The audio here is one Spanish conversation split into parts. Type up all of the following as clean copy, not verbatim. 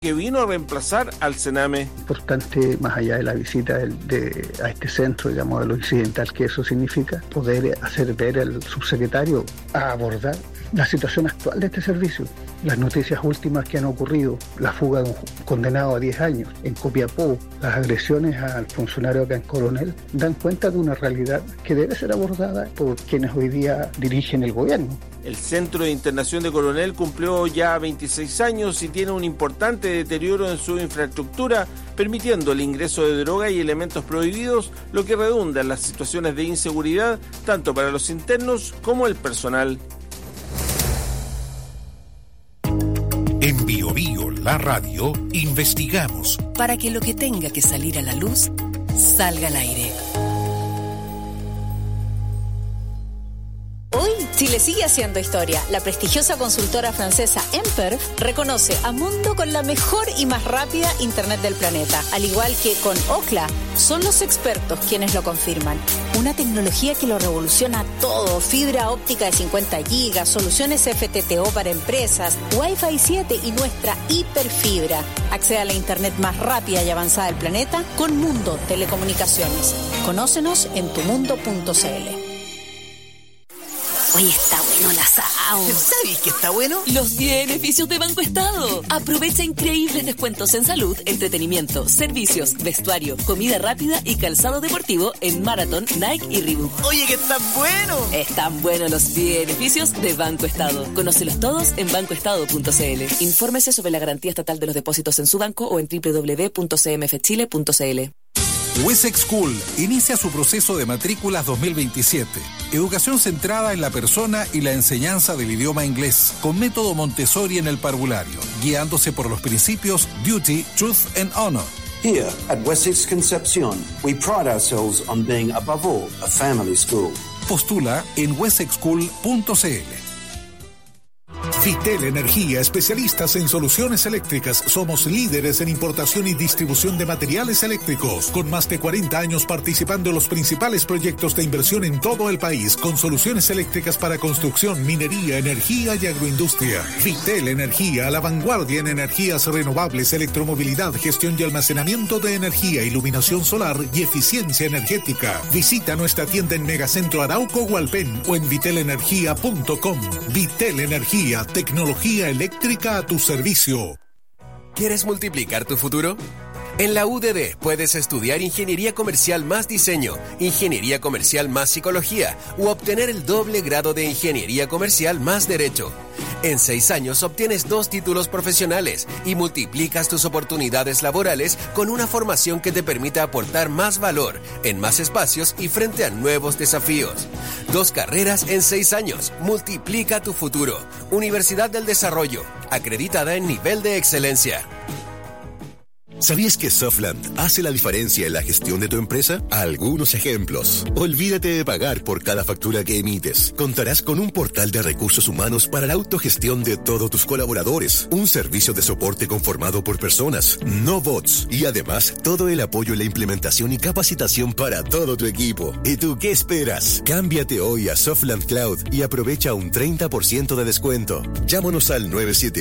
que vino a reemplazar al Sename. Importante, más allá de la visita a este centro, digamos, de lo incidental que eso significa, poder hacer ver al subsecretario a abordar la situación actual de este servicio, las noticias últimas que han ocurrido, la fuga de un condenado a 10 años en Copiapó, las agresiones al funcionario acá en Coronel, dan cuenta de una realidad que debe ser abordada por quienes hoy día dirigen el gobierno. El Centro de Internación de Coronel cumplió ya 26 años y tiene un importante deterioro en su infraestructura, permitiendo el ingreso de droga y elementos prohibidos, lo que redunda en las situaciones de inseguridad tanto para los internos como el personal. En Bio Bio, la radio, investigamos para que lo que tenga que salir a la luz salga al aire. Hoy, Chile sigue haciendo historia. La prestigiosa consultora francesa Emperf reconoce a Mundo con la mejor y más rápida internet del planeta. Al igual que con Ookla, son los expertos quienes lo confirman. Una tecnología que lo revoluciona todo. Fibra óptica de 50 gigas, soluciones FTTO para empresas, Wi-Fi 7 y nuestra hiperfibra. Accede a la internet más rápida y avanzada del planeta con Mundo Telecomunicaciones. Conócenos en tumundo.cl. Oye, está bueno el asado. ¿Sabes qué está bueno? Los beneficios de Banco Estado. Aprovecha increíbles descuentos en salud, entretenimiento, servicios, vestuario, comida rápida y calzado deportivo en Marathon, Nike y Reebok. Oye, que están buenos. Están buenos los beneficios de Banco Estado. Conócelos todos en bancoestado.cl. Infórmese sobre la garantía estatal de los depósitos en su banco o en www.cmfchile.cl. Wessex School inicia su proceso de matrículas 2027. Educación centrada en la persona y la enseñanza del idioma inglés, con método Montessori en el parvulario, guiándose por los principios Duty, Truth and Honor. Here at Wessex Concepcion, we pride ourselves on being above all a family school. Postula en wessexschool.cl. Vitel Energía, especialistas en soluciones eléctricas. Somos líderes en importación y distribución de materiales eléctricos, con más de 40 años participando en los principales proyectos de inversión en todo el país, con soluciones eléctricas para construcción, minería, energía y agroindustria. Vitel Energía, a la vanguardia en energías renovables, electromovilidad, gestión y almacenamiento de energía, iluminación solar y eficiencia energética. Visita nuestra tienda en Megacentro Arauco Hualpén o en vitelenergia.com. Vitel Energía, tecnología eléctrica a tu servicio. ¿Quieres multiplicar tu futuro? En la UDD puedes estudiar Ingeniería Comercial más Diseño, Ingeniería Comercial más Psicología u obtener el doble grado de Ingeniería Comercial más Derecho. En 6 años obtienes 2 títulos profesionales y multiplicas tus oportunidades laborales con una formación que te permita aportar más valor en más espacios y frente a nuevos desafíos. 2 carreras en 6 años. Multiplica tu futuro. Universidad del Desarrollo, acreditada en nivel de excelencia. ¿Sabías que Softland hace la diferencia en la gestión de tu empresa? Algunos ejemplos. Olvídate de pagar por cada factura que emites. Contarás con un portal de recursos humanos para la autogestión de todos tus colaboradores. Un servicio de soporte conformado por personas, no bots. Y además, todo el apoyo en la implementación y capacitación para todo tu equipo. ¿Y tú qué esperas? Cámbiate hoy a Softland Cloud y aprovecha un 30% de descuento. Llámanos al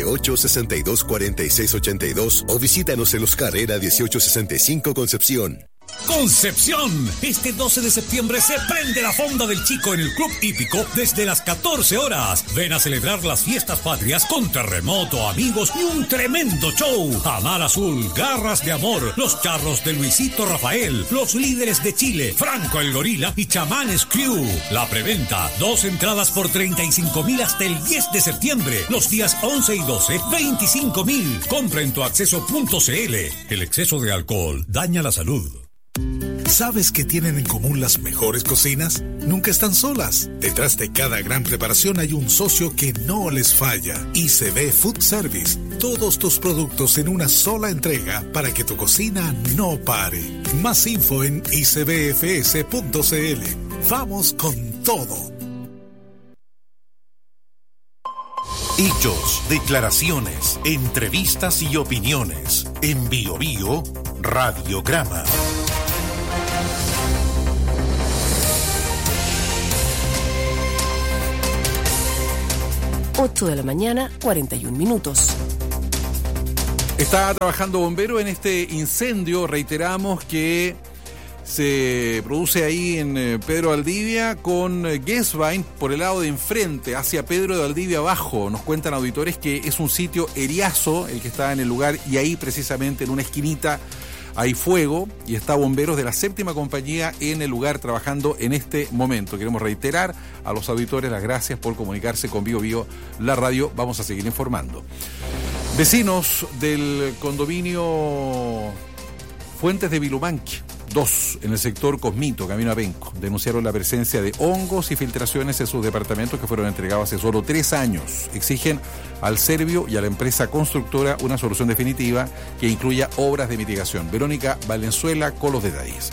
978-624682 o visítanos en los Carrera 1865 Concepción. Concepción, este 12 de septiembre se prende la fonda del Chico en el Club Hípico desde las 14 horas. Ven a celebrar las fiestas patrias con terremoto, amigos y un tremendo show. Amar Azul, Garras de Amor, los charros de Luisito Rafael, los líderes de Chile, Franco el Gorila y Chamanes Crew. La preventa, 2 entradas por 35,000 hasta el 10 de septiembre. Los días 11 y 12, 25,000. Compra en tuacceso.cl. El exceso de alcohol daña la salud. ¿Sabes qué tienen en común las mejores cocinas? Nunca están solas. Detrás de cada gran preparación hay un socio que no les falla. ICB Food Service. Todos tus productos en una sola entrega para que tu cocina no pare. Más info en icbfs.cl. Vamos con todo. Hechos, declaraciones, entrevistas y opiniones. En Bio Bio, Radiograma. 8 de la mañana, 41 minutos. Está trabajando bombero en este incendio. Reiteramos que se produce ahí en Pedro de Valdivia con Guesvine por el lado de enfrente, hacia Pedro de Valdivia abajo. Nos cuentan auditores que es un sitio eriazo el que está en el lugar, y ahí precisamente en una esquinita hay fuego y está bomberos de la 7ª compañía en el lugar trabajando en este momento. Queremos reiterar a los auditores las gracias por comunicarse con Bio Bio, la radio. Vamos a seguir informando. Vecinos del condominio Fuentes de Vilumanque 2, en el sector Cosmito, camino a Penco, denunciaron la presencia de hongos y filtraciones en sus departamentos que fueron entregados hace solo 3 años. Exigen al Servio y a la empresa constructora una solución definitiva que incluya obras de mitigación. Verónica Valenzuela con los detalles.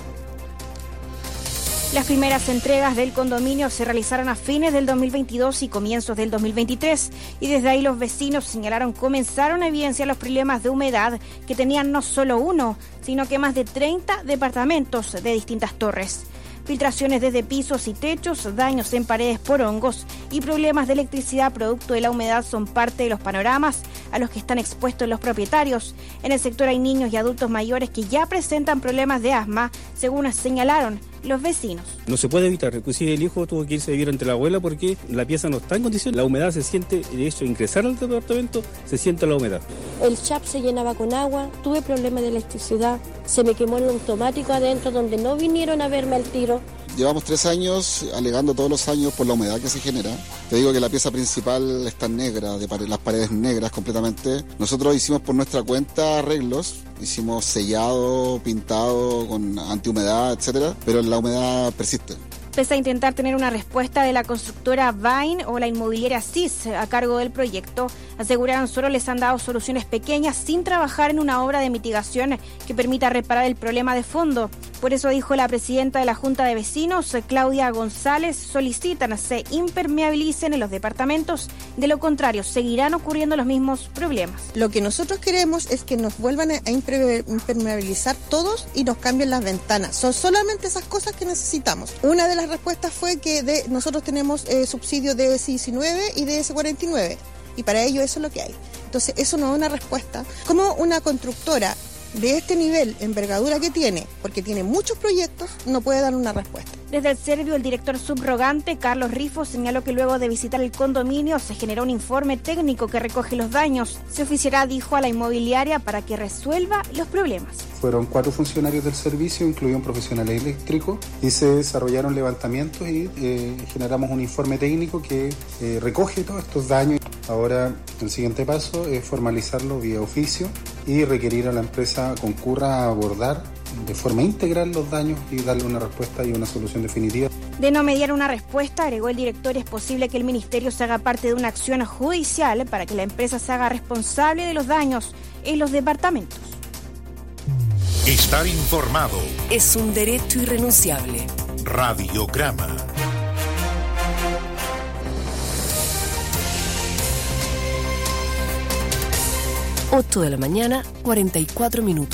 Las primeras entregas del condominio se realizaron a fines del 2022 y comienzos del 2023, y desde ahí los vecinos señalaron comenzaron a evidenciar los problemas de humedad que tenían no solo uno, sino que más de 30 departamentos de distintas torres. Filtraciones desde pisos y techos, daños en paredes por hongos y problemas de electricidad producto de la humedad son parte de los panoramas a los que están expuestos los propietarios. En el sector hay niños y adultos mayores que ya presentan problemas de asma, según señalaron los vecinos. No se puede evitar, inclusive el hijo tuvo que irse a vivir ante la abuela porque la pieza no está en condición, la humedad se siente, de hecho ingresar al departamento se siente la humedad. El chap se llenaba con agua, tuve problemas de electricidad, se me quemó el automático adentro donde no vinieron a verme al tiro. Llevamos 3 años alegando todos los años por la humedad que se genera. Te digo que la pieza principal está negra, las paredes negras completamente. Nosotros hicimos por nuestra cuenta arreglos, hicimos sellado, pintado con antihumedad, etcétera, pero la humedad persiste. Pese a intentar tener una respuesta de la constructora Vine o la inmobiliaria CIS a cargo del proyecto, aseguraron solo les han dado soluciones pequeñas sin trabajar en una obra de mitigación que permita reparar el problema de fondo. Por eso, dijo la presidenta de la Junta de Vecinos, Claudia González, solicitan se impermeabilicen en los departamentos, de lo contrario seguirán ocurriendo los mismos problemas. Lo que nosotros queremos es que nos vuelvan a impermeabilizar todos y nos cambien las ventanas. Son solamente esas cosas que necesitamos. Una de las respuestas fue que nosotros tenemos subsidio de S19 y de S49 y para ello eso es lo que hay. Entonces eso no es una respuesta. ¿Cómo una constructora de este nivel, envergadura que tiene, porque tiene muchos proyectos, no puede dar una respuesta? Desde el Servio, el director subrogante, Carlos Rifo, señaló que luego de visitar el condominio se generó un informe técnico que recoge los daños. Se oficiará, dijo, a la inmobiliaria para que resuelva los problemas. Fueron 4 funcionarios del servicio, incluido un profesional eléctrico, y se desarrollaron levantamientos y generamos un informe técnico que recoge todos estos daños. Ahora el siguiente paso es formalizarlo vía oficio y requerir a la empresa concurra a abordar de forma integral los daños y darle una respuesta y una solución definitiva. De no mediar una respuesta, agregó el director, es posible que el ministerio se haga parte de una acción judicial para que la empresa se haga responsable de los daños en los departamentos. Estar informado es un derecho irrenunciable. Radiograma. Ocho de la mañana, 44 minutos.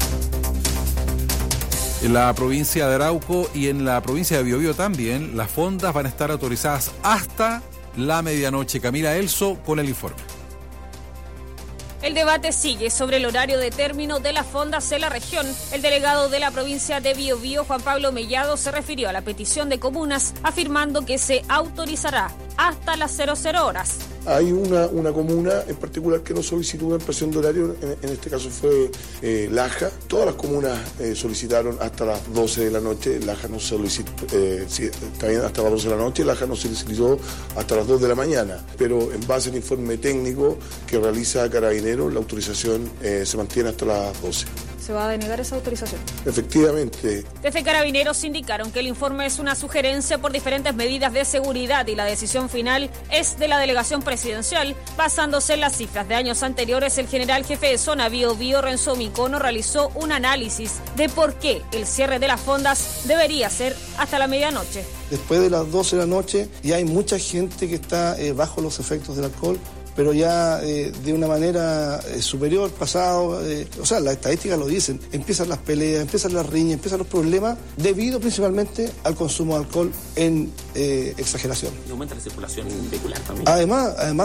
En la provincia de Arauco y en la provincia de Biobío también, las fondas van a estar autorizadas hasta la medianoche. Camila Elso con el informe. El debate sigue sobre el horario de término de las fondas en la región. El delegado de la provincia de Biobío, Juan Pablo Mellado, se refirió a la petición de comunas, afirmando que se autorizará hasta las 00 horas. Hay una comuna en particular que no solicitó una ampliación de horario, en este caso fue Laja. Todas las comunas solicitaron hasta las 12 de la noche, Laja no solicitó, está bien, hasta las 12 de la noche, Laja no solicitó hasta las 2 de la mañana, pero en base al informe técnico que realiza Carabineros, la autorización se mantiene hasta las 12. ¿Se va a denegar esa autorización? Efectivamente. Desde Carabineros indicaron que el informe es una sugerencia por diferentes medidas de seguridad y la decisión final es de la delegación presidencial. Basándose en las cifras de años anteriores, el general jefe de zona Biobío, Renzo Micono, realizó un análisis de por qué el cierre de las fondas debería ser hasta la medianoche. Después de las 12 de la noche ya hay mucha gente que está bajo los efectos del alcohol, pero ya de una manera superior, pasado, o sea, las estadísticas lo dicen, empiezan las peleas, empiezan las riñas, empiezan los problemas, debido principalmente al consumo de alcohol en exageración. Y aumenta la circulación vehicular también. Además,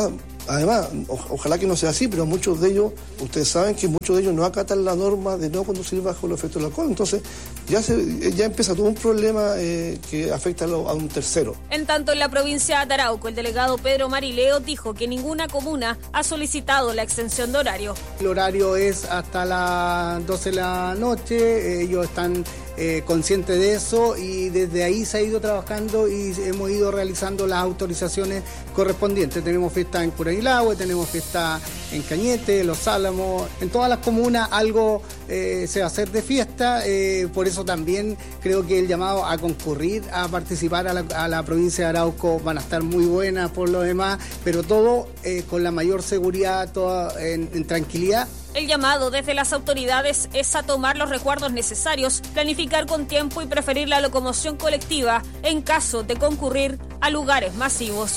Además, ojalá que no sea así, pero muchos de ellos, ustedes saben que muchos de ellos no acatan la norma de no conducir bajo los efectos del alcohol. Entonces, ya empieza todo un problema que afecta a un tercero. En tanto, en la provincia de Arauco, el delegado Pedro Marileo dijo que ninguna comuna ha solicitado la extensión de horario. El horario es hasta las 12 de la noche, ellos están conscientes de eso y desde ahí se ha ido trabajando y hemos ido realizando las autorizaciones correspondientes. Tenemos fiesta en Curanilahue, tenemos fiesta en Cañete, Los Álamos, en todas las comunas algo se va a hacer de fiesta, por eso también creo que el llamado a concurrir, a participar a la provincia de Arauco van a estar muy buenas por lo demás, pero todo con la mayor seguridad, todo en tranquilidad. El llamado desde las autoridades es a tomar los resguardos necesarios, planificar con tiempo y preferir la locomoción colectiva en caso de concurrir a lugares masivos.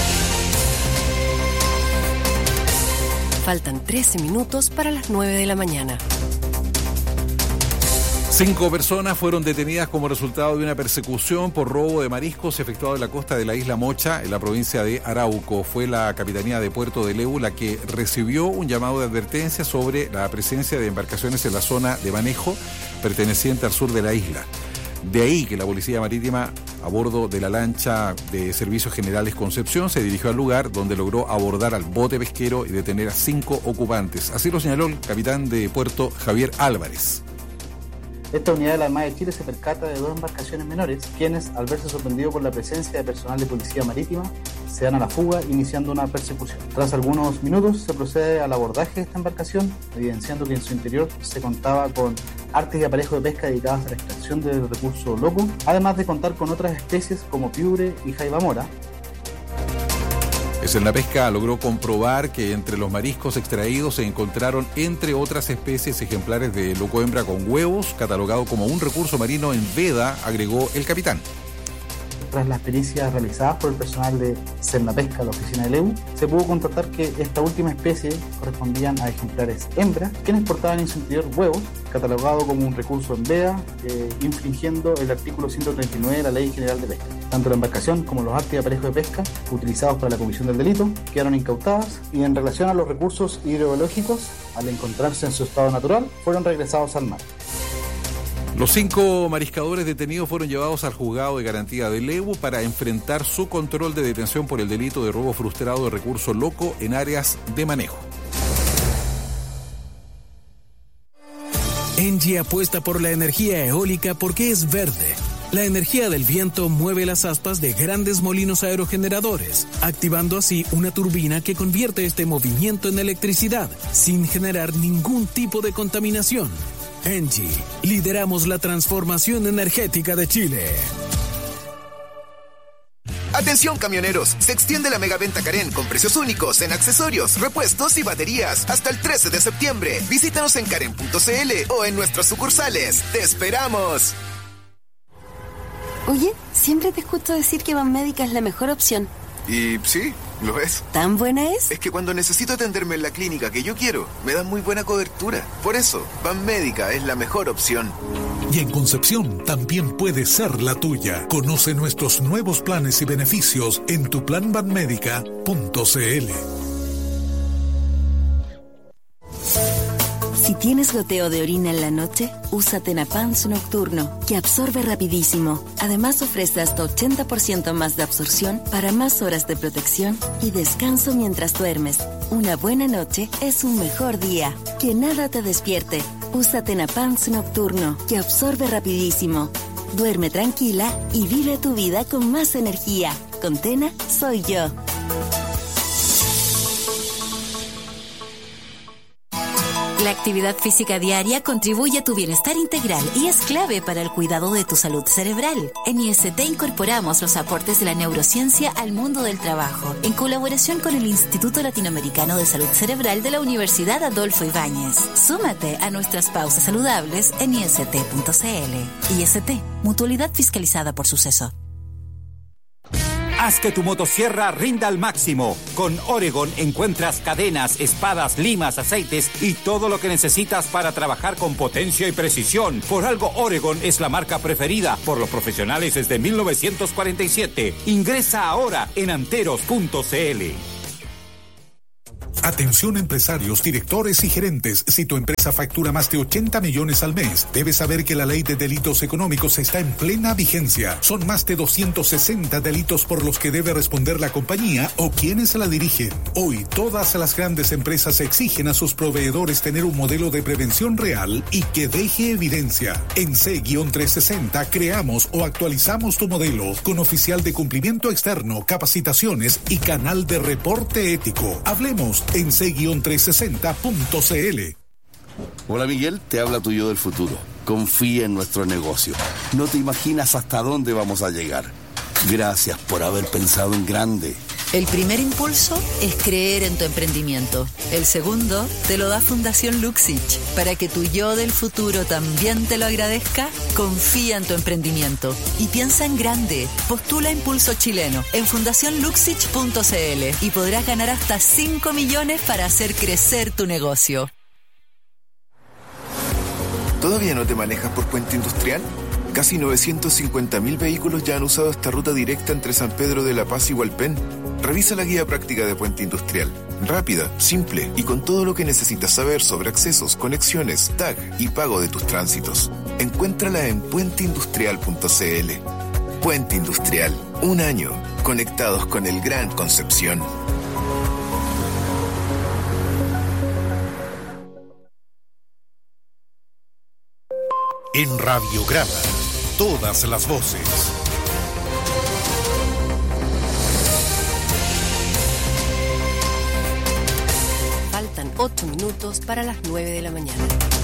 Faltan 13 minutos para las 9 de la mañana. 5 personas fueron detenidas como resultado de una persecución por robo de mariscos efectuado en la costa de la isla Mocha, en la provincia de Arauco. Fue la Capitanía de Puerto de Leu la que recibió un llamado de advertencia sobre la presencia de embarcaciones en la zona de manejo perteneciente al sur de la isla. De ahí que la Policía Marítima, a bordo de la lancha de Servicios Generales Concepción, se dirigió al lugar donde logró abordar al bote pesquero y detener a 5 ocupantes. Así lo señaló el capitán de puerto, Javier Álvarez. Esta unidad de la Armada de Chile se percata de 2 embarcaciones menores, quienes, al verse sorprendidos por la presencia de personal de Policía Marítima, se dan a la fuga, iniciando una persecución. Tras algunos minutos, se procede al abordaje de esta embarcación, evidenciando que en su interior se contaba con artes y aparejos de pesca dedicados a la extracción del recurso loco, además de contar con otras especies como piure y jaiba mora. Pesca logró comprobar que entre los mariscos extraídos se encontraron, entre otras especies, ejemplares de loco hembra con huevos, catalogado como un recurso marino en veda, agregó el capitán. Tras las pericias realizadas por el personal de Cernapesca, la oficina de Leu, se pudo constatar que esta última especie correspondían a ejemplares hembra, quienes portaban en su interior huevos, catalogado como un recurso en veda, infringiendo el artículo 139 de la Ley General de Pesca. Tanto la embarcación como los artes y aparejos de pesca utilizados para la comisión del delito quedaron incautadas y en relación a los recursos hidrobiológicos, al encontrarse en su estado natural, fueron regresados al mar. Los 5 mariscadores detenidos fueron llevados al juzgado de garantía de Leu para enfrentar su control de detención por el delito de robo frustrado de recurso loco en áreas de manejo. Engie apuesta por la energía eólica porque es verde. La energía del viento mueve las aspas de grandes molinos aerogeneradores, activando así una turbina que convierte este movimiento en electricidad, sin generar ningún tipo de contaminación. Engie, lideramos la transformación energética de Chile. Atención camioneros, se extiende la megaventa Karen con precios únicos en accesorios, repuestos y baterías hasta el 13 de septiembre. Visítanos en karen.cl o en nuestras sucursales. ¡Te esperamos! Oye, siempre te escucho decir que Banmédica es la mejor opción. Y sí, lo es. ¿Tan buena es? Es que cuando necesito atenderme en la clínica que yo quiero, me dan muy buena cobertura. Por eso, Banmédica es la mejor opción. Y en Concepción también puede ser la tuya. Conoce nuestros nuevos planes y beneficios en tuplanbanmedica.cl. Si tienes goteo de orina en la noche, usa Tenapans Nocturno, que absorbe rapidísimo. Además ofrece hasta 80% más de absorción para más horas de protección y descanso mientras duermes. Una buena noche es un mejor día. Que nada te despierte. Usa Tenapans Nocturno, que absorbe rapidísimo. Duerme tranquila y vive tu vida con más energía. Con Tena, soy yo. La actividad física diaria contribuye a tu bienestar integral y es clave para el cuidado de tu salud cerebral. En IST incorporamos los aportes de la neurociencia al mundo del trabajo, en colaboración con el Instituto Latinoamericano de Salud Cerebral de la Universidad Adolfo Ibáñez. Súmate a nuestras pausas saludables en ist.cl. IST, mutualidad fiscalizada por Suceso. Haz que tu motosierra rinda al máximo. Con Oregon encuentras cadenas, espadas, limas, aceites y todo lo que necesitas para trabajar con potencia y precisión. Por algo Oregon es la marca preferida por los profesionales desde 1947. Ingresa ahora en anteros.cl. Atención empresarios, directores y gerentes. Si tu empresa factura más de 80 millones al mes, debes saber que la ley de delitos económicos está en plena vigencia. Son más de 260 delitos por los que debe responder la compañía o quienes la dirigen. Hoy, todas las grandes empresas exigen a sus proveedores tener un modelo de prevención real y que deje evidencia. En C-360 creamos o actualizamos tu modelo con oficial de cumplimiento externo, capacitaciones y canal de reporte ético. Hablemos en c-360.cl. Hola Miguel, te habla tu yo del futuro. Confía en nuestro negocio. No te imaginas hasta dónde vamos a llegar. Gracias por haber pensado en grande. El primer impulso es creer en tu emprendimiento. El segundo te lo da Fundación Luxich. Para que tu yo del futuro también te lo agradezca, confía en tu emprendimiento y piensa en grande. Postula Impulso Chileno en fundacionluxich.cl y podrás ganar hasta 5 millones para hacer crecer tu negocio. ¿Todavía no te manejas por Puente Industrial? Casi 950.000 vehículos ya han usado esta ruta directa entre San Pedro de la Paz y Hualpén. Revisa la guía práctica de Puente Industrial. Rápida, simple y con todo lo que necesitas saber sobre accesos, conexiones, tag y pago de tus tránsitos. Encuéntrala en puenteindustrial.cl. Puente Industrial. Un año conectados con el Gran Concepción. En Radiograma, todas las voces. Faltan 8 minutos para las 9 de la mañana.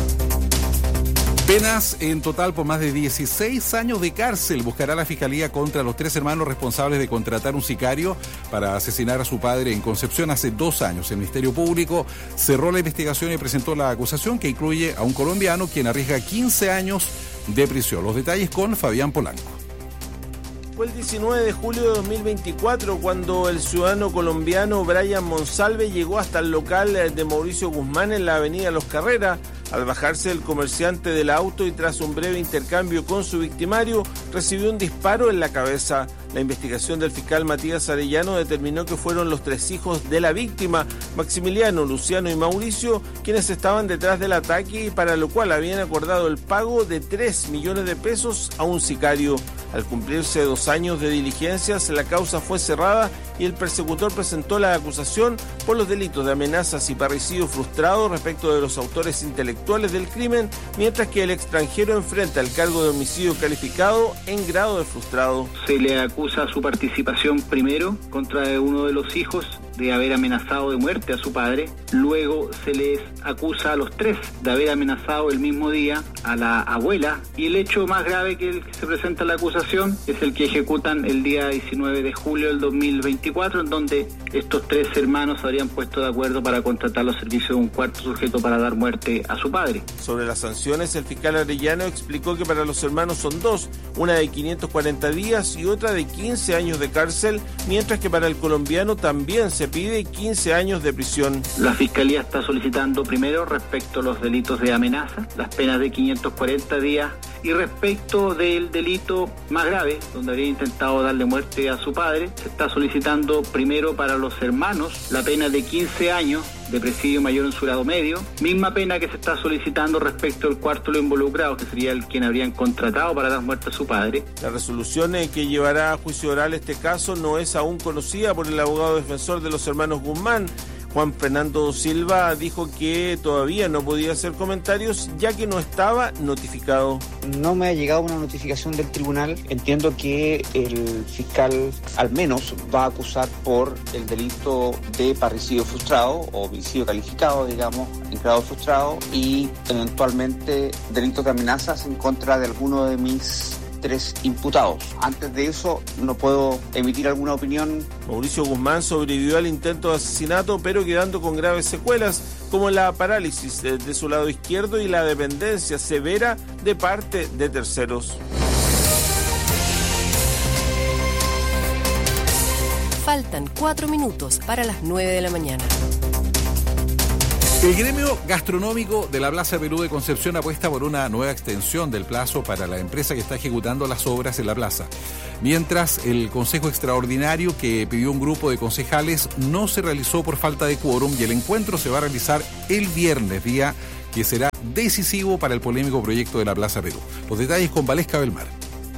Penas en total por más de 16 años de cárcel buscará la Fiscalía contra los 3 hermanos responsables de contratar un sicario para asesinar a su padre en Concepción hace 2 años. El Ministerio Público cerró la investigación y presentó la acusación que incluye a un colombiano quien arriesga 15 años de prisión. Los detalles con Fabián Polanco. Fue el 19 de julio de 2024 cuando el ciudadano colombiano Brian Monsalve llegó hasta el local de Mauricio Guzmán en la avenida Los Carreras. Al bajarse el comerciante del auto y tras un breve intercambio con su victimario, recibió un disparo en la cabeza. La investigación del fiscal Matías Arellano determinó que fueron los 3 hijos de la víctima, Maximiliano, Luciano y Mauricio, quienes estaban detrás del ataque y para lo cual habían acordado el pago de 3 millones de pesos a un sicario. Al cumplirse 2 años de diligencias, la causa fue cerrada y el persecutor presentó la acusación por los delitos de amenazas y parricidio frustrado respecto de los autores intelectuales del crimen, mientras que el extranjero enfrenta el cargo de homicidio calificado en grado de frustrado. Se le acusa su participación primero contra uno de los hijos de haber amenazado de muerte a su padre. Luego se les acusa a los 3 de haber amenazado el mismo día a la abuela. Y el hecho más grave que se presenta en la acusación es el que ejecutan el día 19 de julio del 2024, en donde estos 3 hermanos se habrían puesto de acuerdo para contratar los servicios de un cuarto sujeto para dar muerte a su padre. Sobre las sanciones, el fiscal Arellano explicó que para los hermanos son 2, una de 540 días y otra de 15 años de cárcel, mientras que para el colombiano también se pide 15 años de prisión. La Fiscalía está solicitando primero respecto a los delitos de amenaza, las penas de 540 días y respecto del delito más grave, donde habría intentado darle muerte a su padre, se está solicitando primero para los hermanos la pena de 15 años de presidio mayor en su grado medio, misma pena que se está solicitando respecto al cuarto de los involucrados, que sería el quien habrían contratado para dar muerte a su padre. La resolución que llevará a juicio oral este caso no es aún conocida por el abogado defensor de los hermanos Guzmán. Juan Fernando Silva dijo que todavía no podía hacer comentarios ya que no estaba notificado. No me ha llegado una notificación del tribunal. Entiendo que el fiscal al menos va a acusar por el delito de parricidio frustrado o homicidio calificado, digamos, en grado frustrado y eventualmente delitos de amenazas en contra de alguno de mis 3 imputados. Antes de eso no puedo emitir alguna opinión. Mauricio Guzmán sobrevivió al intento de asesinato, pero quedando con graves secuelas, como la parálisis de su lado izquierdo y la dependencia severa de parte de terceros. Faltan 4 minutos para las 9 de la mañana. El gremio gastronómico de la Plaza Perú de Concepción apuesta por una nueva extensión del plazo para la empresa que está ejecutando las obras en la plaza. Mientras el consejo extraordinario que pidió un grupo de concejales no se realizó por falta de quórum y el encuentro se va a realizar el viernes, día que será decisivo para el polémico proyecto de la Plaza Perú. Los detalles con Valesca Belmar.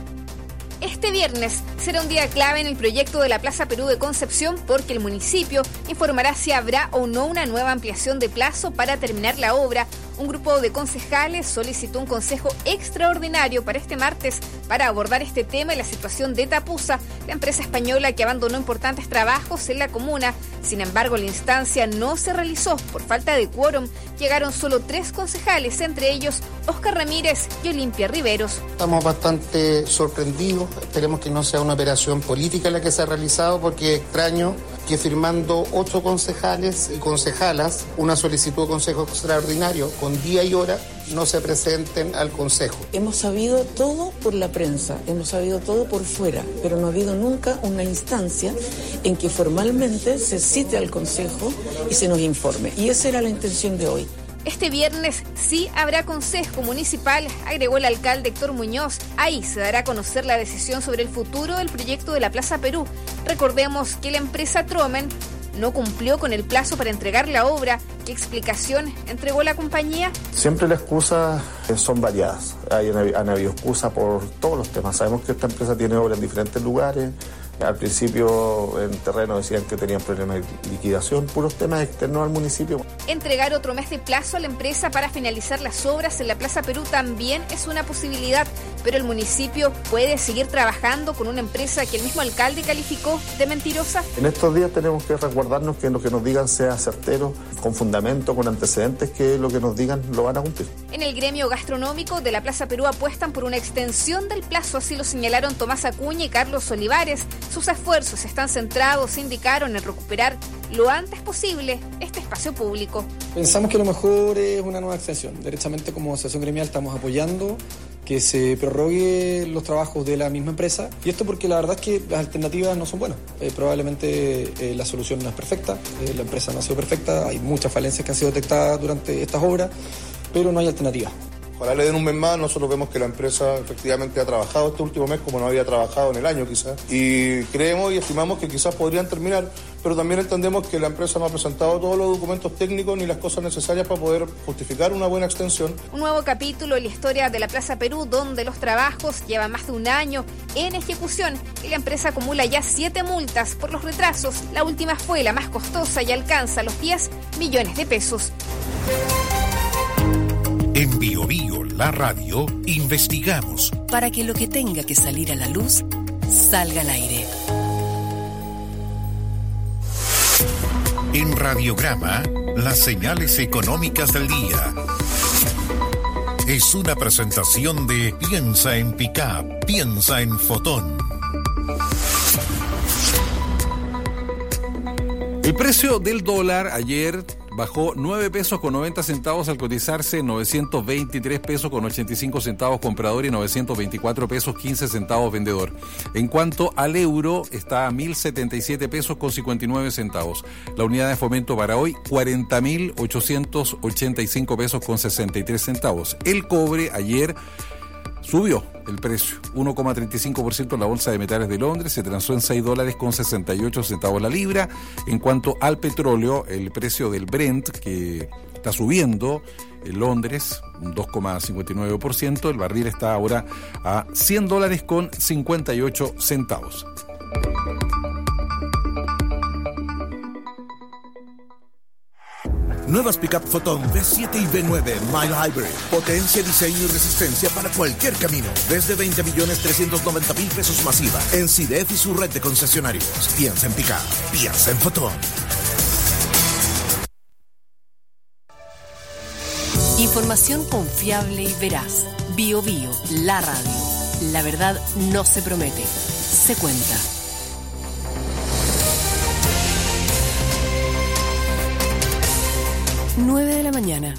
Este viernes será un día clave en el proyecto de la Plaza Perú de Concepción porque el municipio informará si habrá o no una nueva ampliación de plazo para terminar la obra. Un grupo de concejales solicitó un consejo extraordinario para este martes para abordar este tema y la situación de Tapusa, la empresa española que abandonó importantes trabajos en la comuna. Sin embargo, la instancia no se realizó por falta de quórum. Llegaron solo 3 concejales, entre ellos Óscar Ramírez y Olimpia Riveros. Estamos bastante sorprendidos. Esperemos que no sea una operación política la que se ha realizado, porque es extraño que firmando 8 concejales y concejalas una solicitud de consejo extraordinario con día y hora no se presenten al consejo. Hemos sabido todo por la prensa, hemos sabido todo por fuera, pero no ha habido nunca una instancia en que formalmente se cite al consejo y se nos informe. Y esa era la intención de hoy. Este viernes sí habrá consejo municipal, agregó el alcalde Héctor Muñoz. Ahí se dará a conocer la decisión sobre el futuro del proyecto de la Plaza Perú. Recordemos que la empresa Tromen no cumplió con el plazo para entregar la obra. ¿Qué explicación entregó la compañía? Siempre las excusas son variadas. Han habido excusas por todos los temas. Sabemos que esta empresa tiene obras en diferentes lugares. Al principio en terreno decían que tenían problemas de liquidación, puros temas externos al municipio. Entregar otro mes de plazo a la empresa para finalizar las obras en la Plaza Perú también es una posibilidad, pero el municipio puede seguir trabajando con una empresa que el mismo alcalde calificó de mentirosa. En estos días tenemos que resguardarnos que lo que nos digan sea certero, con fundamento, con antecedentes, que lo que nos digan lo van a cumplir. En el gremio gastronómico de la Plaza Perú apuestan por una extensión del plazo, así lo señalaron Tomás Acuña y Carlos Olivares. Sus esfuerzos están centrados, indicaron, en recuperar lo antes posible este espacio público. Pensamos que lo mejor es una nueva extensión. Derechamente, como asociación gremial, estamos apoyando que se prorrogue los trabajos de la misma empresa, y esto porque la verdad es que las alternativas no son buenas. Probablemente la solución no es perfecta, la empresa no ha sido perfecta, hay muchas falencias que han sido detectadas durante estas obras, pero no hay alternativa. Ojalá le den un mes más. Nosotros vemos que la empresa efectivamente ha trabajado este último mes como no había trabajado en el año quizás, y creemos y estimamos que quizás podrían terminar, pero también entendemos que la empresa no ha presentado todos los documentos técnicos ni las cosas necesarias para poder justificar una buena extensión. Un nuevo capítulo en la historia de la Plaza Perú, donde los trabajos llevan más de un año en ejecución y la empresa acumula ya 7 multas por los retrasos. La última fue la más costosa y alcanza los 10 millones de pesos. En Bio Bio, la radio, investigamos para que lo que tenga que salir a la luz salga al aire. En Radiograma, las señales económicas del día. Es una presentación de Piensa en Pickup, piensa en Fotón. El precio del dólar ayer bajó 9 pesos con 90 centavos al cotizarse 923 pesos con 85 centavos comprador y 924 pesos 15 centavos vendedor. En cuanto al euro, está a 1.077 pesos con 59 centavos. La unidad de fomento para hoy, 40.885 pesos con 63 centavos. El cobre ayer subió el precio, 1,35% en la bolsa de metales de Londres, se transó en $6 con 68 centavos la libra. En cuanto al petróleo, el precio del Brent, que está subiendo en Londres, un 2,59%, el barril está ahora a $100 con 58 centavos. Nuevas Pickup Photon V7 y V9 Mild Hybrid. Potencia, diseño y resistencia para cualquier camino. Desde 20.390.000 pesos masiva. En CIDEF y su red de concesionarios. Piensa en Pickup. Piensa en Photon. Información confiable y veraz. Bio Bio, la radio. La verdad no se promete, se cuenta. Mañana.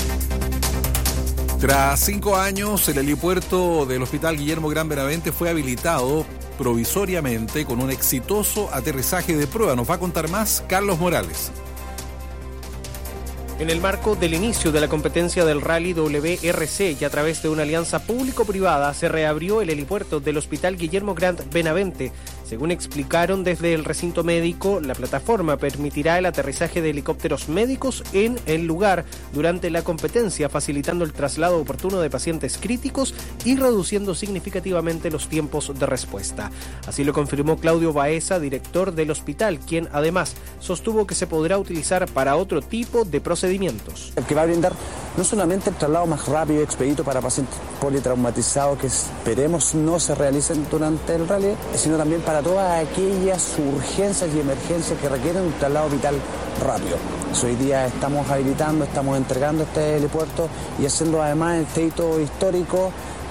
Tras 5 años, el helipuerto del Hospital Guillermo Gran Benavente fue habilitado provisoriamente con un exitoso aterrizaje de prueba. Nos va a contar más Carlos Morales. En el marco del inicio de la competencia del Rally WRC y a través de una alianza público-privada se reabrió el helipuerto del Hospital Guillermo Grant Benavente. Según explicaron desde el recinto médico, la plataforma permitirá el aterrizaje de helicópteros médicos en el lugar durante la competencia, facilitando el traslado oportuno de pacientes críticos y reduciendo significativamente los tiempos de respuesta. Así lo confirmó Claudio Baeza, director del hospital, quien además sostuvo que se podrá utilizar para otro tipo de procedimientos. El que va a brindar no solamente el traslado más rápido y expedito para pacientes politraumatizados que esperemos no se realicen durante el rally, sino también para todas aquellas urgencias y emergencias que requieren un traslado vital rápido. Hoy día estamos habilitando, estamos entregando este helipuerto y haciendo además este hito histórico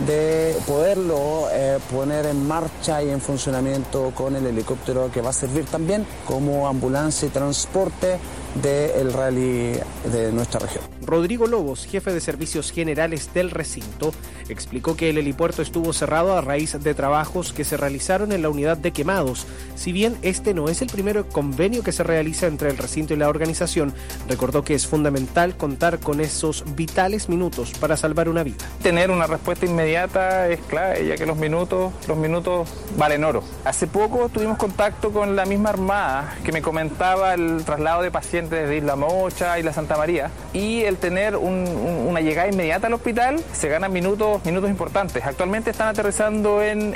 de poderlo poner en marcha y en funcionamiento con el helicóptero que va a servir también como ambulancia y transporte del rally de nuestra región. Rodrigo Lobos, jefe de servicios generales del recinto, explicó que el helipuerto estuvo cerrado a raíz de trabajos que se realizaron en la unidad de quemados. Si bien este no es el primer convenio que se realiza entre el recinto y la organización, recordó que es fundamental contar con esos vitales minutos para salvar una vida. Tener una respuesta inmediata es clave, ya que los minutos valen oro. Hace poco tuvimos contacto con la misma Armada que me comentaba el traslado de pacientes desde Isla Mocha y la Santa María, y el tener una llegada inmediata al hospital se ganan minutos importantes. Actualmente están aterrizando en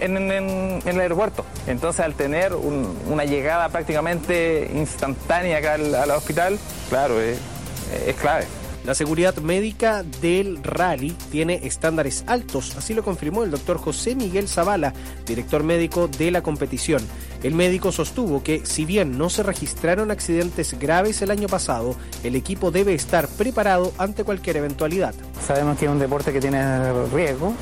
el aeropuerto, entonces al tener una llegada prácticamente instantánea acá al hospital, claro, es clave. La seguridad médica del rally tiene estándares altos, así lo confirmó el doctor José Miguel Zavala, director médico de la competición. El médico sostuvo que, si bien no se registraron accidentes graves el año pasado, el equipo debe estar preparado ante cualquier eventualidad. Sabemos que es un deporte que tiene riesgo.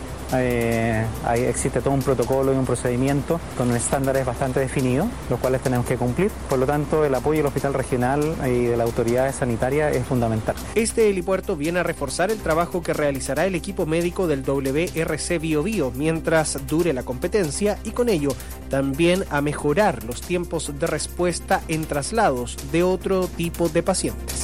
Ahí existe todo un protocolo y un procedimiento con estándares bastante definidos, los cuales tenemos que cumplir. Por lo tanto, el apoyo del hospital regional y de las autoridades sanitarias es fundamental. Este helipuerto viene a reforzar el trabajo que realizará el equipo médico del WRC Biobío mientras dure la competencia y con ello también a mejorar los tiempos de respuesta en traslados de otro tipo de pacientes.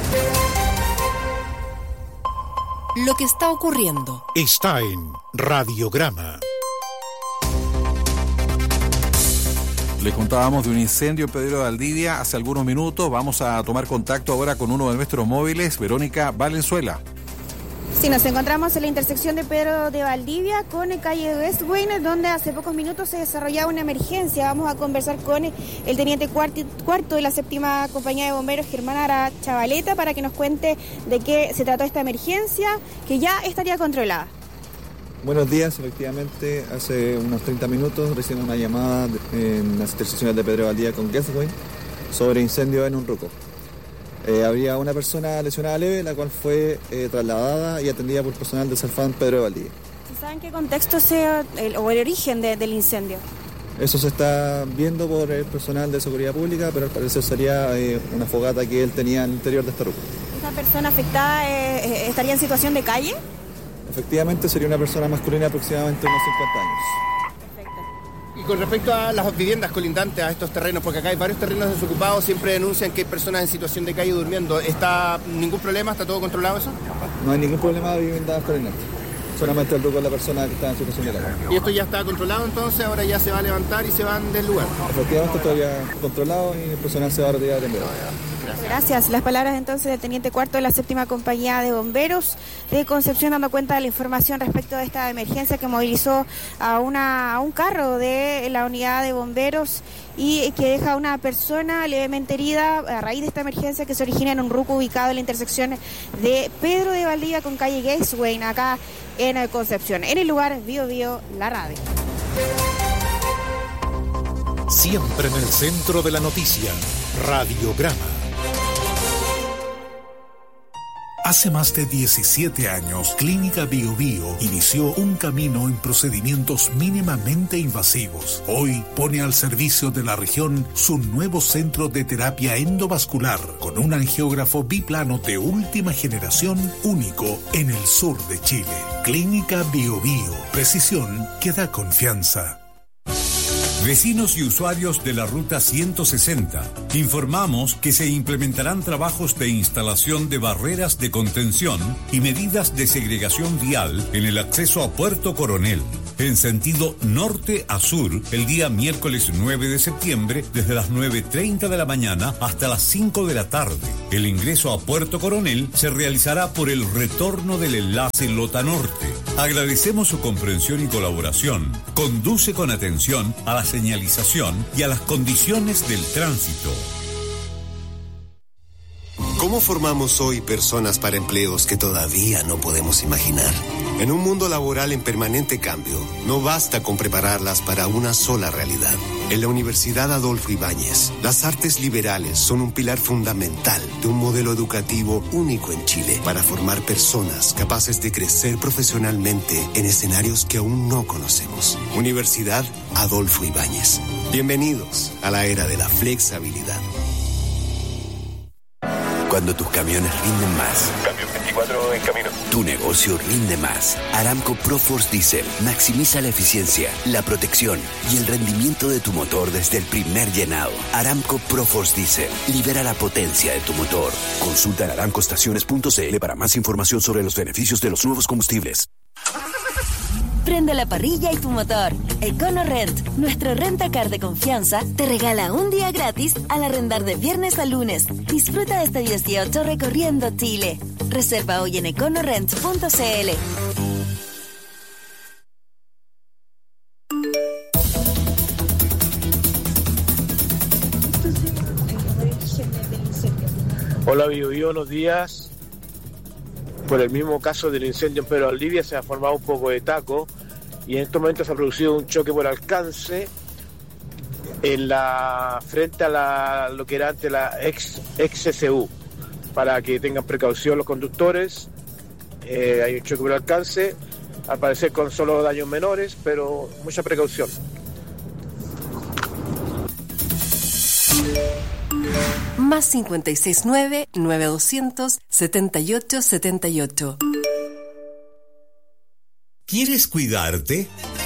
Lo que está ocurriendo está en Radiograma. Les contábamos de un incendio en Pedro de Valdivia hace algunos minutos. Vamos a tomar contacto ahora con uno de nuestros móviles, Verónica Valenzuela. Sí, nos encontramos en la intersección de Pedro de Valdivia con calle Westwayne, donde hace pocos minutos se desarrollaba una emergencia. Vamos a conversar con el teniente cuarto de la 7ª Compañía de Bomberos, Germán Ara Chavaleta, para que nos cuente de qué se trató esta emergencia, que ya estaría controlada. Buenos días, efectivamente, hace unos 30 minutos recibimos una llamada en las intersecciones de Pedro de Valdivia con Westwayne sobre incendio en un ruco. Había una persona lesionada leve, la cual fue trasladada y atendida por personal de Salfán Pedro de Valdivia. ¿Se sabe en qué contexto sea el origen del incendio? Eso se está viendo por el personal de seguridad pública, pero al parecer sería una fogata que él tenía al interior de esta ruta. ¿Esta persona afectada estaría en situación de calle? Efectivamente, sería una persona masculina aproximadamente unos 50 años. Y con respecto a las viviendas colindantes a estos terrenos, porque acá hay varios terrenos desocupados, siempre denuncian que hay personas en situación de calle durmiendo. ¿Está ningún problema? ¿Está todo controlado eso? No hay ningún problema de viviendas colindantes. Solamente el ruco es la persona que está en situación de calle. ¿Y esto ya está controlado entonces? ¿Ahora ya se va a levantar y se van del lugar? Efectivamente, todavía controlado y el personal se va a retirar en breve. Gracias. Las palabras entonces del teniente cuarto de la 7ª Compañía de Bomberos de Concepción, dando cuenta de la información respecto de esta emergencia que movilizó a un carro de la unidad de bomberos y que deja a una persona levemente herida a raíz de esta emergencia que se origina en un ruco ubicado en la intersección de Pedro de Valdivia con calle Gateway, acá en Concepción. En el lugar, Biobío, la radio. Siempre en el centro de la noticia, Radiograma. Hace más de 17 años, Clínica Biobío inició un camino en procedimientos mínimamente invasivos. Hoy pone al servicio de la región su nuevo centro de terapia endovascular con un angiógrafo biplano de última generación único en el sur de Chile. Clínica Biobío, precisión que da confianza. Vecinos y usuarios de la Ruta 160, informamos que se implementarán trabajos de instalación de barreras de contención y medidas de segregación vial en el acceso a Puerto Coronel, en sentido norte a sur, el día miércoles 9 de septiembre, desde las 9:30 de la mañana hasta las 5 de la tarde. El ingreso a Puerto Coronel se realizará por el retorno del enlace Lota Norte. Agradecemos su comprensión y colaboración. Conduce con atención a la señalización y a las condiciones del tránsito. ¿Cómo formamos hoy personas para empleos que todavía no podemos imaginar? En un mundo laboral en permanente cambio, no basta con prepararlas para una sola realidad. En la Universidad Adolfo Ibáñez, las artes liberales son un pilar fundamental de un modelo educativo único en Chile para formar personas capaces de crecer profesionalmente en escenarios que aún no conocemos. Universidad Adolfo Ibáñez. Bienvenidos a la era de la flexibilidad. Cuando tus camiones rinden más. Camión 24 en camino. Tu negocio rinde más. Aramco ProForce Diesel maximiza la eficiencia, la protección y el rendimiento de tu motor desde el primer llenado. Aramco ProForce Diesel libera la potencia de tu motor. Consulta en aramcoestaciones.cl para más información sobre los beneficios de los nuevos combustibles. Prende la parrilla y tu motor. EconoRent, nuestro rentacar de confianza, te regala un día gratis al arrendar de viernes a lunes. Disfruta de este 18 recorriendo Chile. Reserva hoy en econorent.cl. Hola, Bio, buenos días. Por el mismo caso del incendio en Pedro Valdivia se ha formado un poco de taco y en estos momentos se ha producido un choque por alcance frente a lo que era antes la ex CCU. Para que tengan precaución los conductores, hay un choque por alcance, al parecer con solo daños menores, pero mucha precaución. Más 569-9200-7878. ¿Quieres cuidarte?